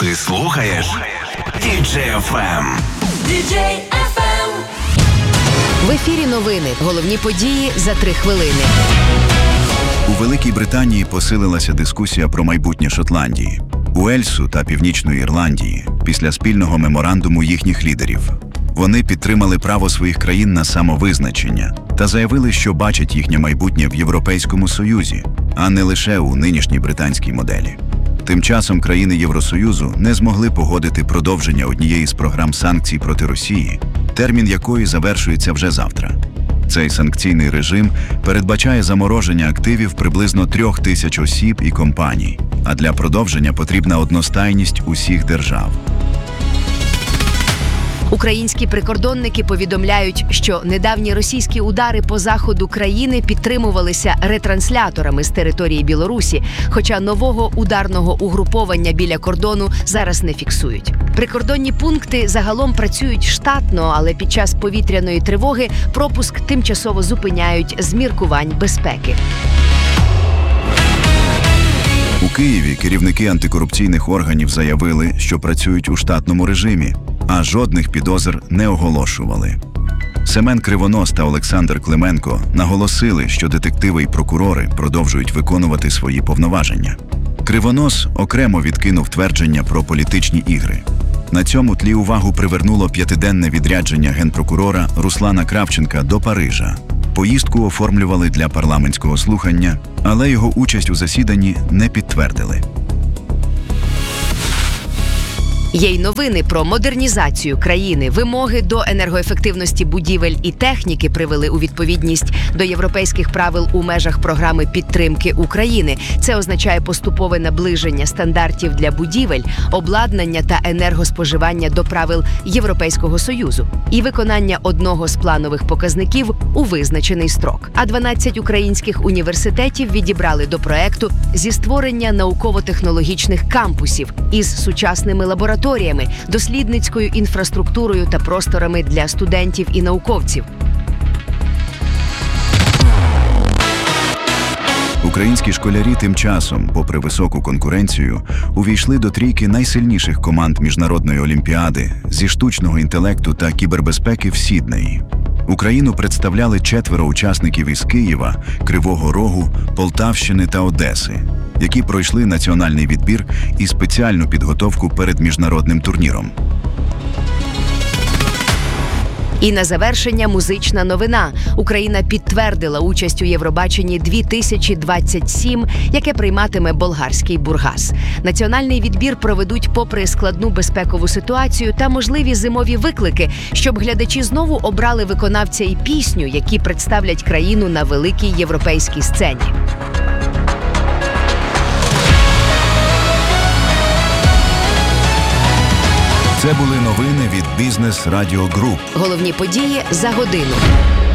Ти слухаєш DJ FM. DJ FM. В ефірі новини. Головні події за 3 хвилини. У Великій Британії посилилася дискусія про майбутнє Шотландії, Уельсу та Північної Ірландії після спільного меморандуму їхніх лідерів. Вони підтримали право своїх країн на самовизначення та заявили, що бачать їхнє майбутнє в Європейському Союзі, а не лише у нинішній британській моделі. Тим часом країни Євросоюзу не змогли погодити продовження однієї з програм санкцій проти Росії, термін якої завершується вже завтра. Цей санкційний режим передбачає замороження активів приблизно 3000 осіб і компаній, а для продовження потрібна одностайність усіх держав. Українські прикордонники повідомляють, що недавні російські удари по заходу країни підтримувалися ретрансляторами з території Білорусі, хоча нового ударного угруповання біля кордону зараз не фіксують. Прикордонні пункти загалом працюють штатно, але під час повітряної тривоги пропуск тимчасово зупиняють з міркувань безпеки. У Києві керівники антикорупційних органів заявили, що працюють у штатному режимі, а жодних підозр не оголошували. Семен Кривонос та Олександр Клименко наголосили, що детективи і прокурори продовжують виконувати свої повноваження. Кривонос окремо відкинув твердження про політичні ігри. На цьому тлі увагу привернуло 5-денне відрядження генпрокурора Руслана Кравченка до Парижа. Поїздку оформлювали для парламентського слухання, але його участь у засіданні не підтвердили. Є й новини про модернізацію країни. Вимоги до енергоефективності будівель і техніки привели у відповідність до європейських правил у межах програми підтримки України. Це означає поступове наближення стандартів для будівель, обладнання та енергоспоживання до правил Європейського Союзу і виконання одного з планових показників у визначений строк. А 12 українських університетів відібрали до проекту зі створення науково-технологічних кампусів із сучасними лабораторіями, дослідницькою інфраструктурою та просторами для студентів і науковців. Українські школярі тим часом, попри високу конкуренцію, увійшли до трійки найсильніших команд міжнародної олімпіади зі штучного інтелекту та кібербезпеки в Сіднеї. Україну представляли 4 учасників із Києва, Кривого Рогу, Полтавщини та Одеси, які пройшли національний відбір і спеціальну підготовку перед міжнародним турніром. І на завершення музична новина. Україна підтвердила участь у Євробаченні 2027, яке прийматиме болгарський Бургас. Національний відбір проведуть попри складну безпекову ситуацію та можливі зимові виклики, щоб глядачі знову обрали виконавця і пісню, які представлять країну на великій європейській сцені. Це були новини від Бізнес Радіо Груп. Головні події за годину.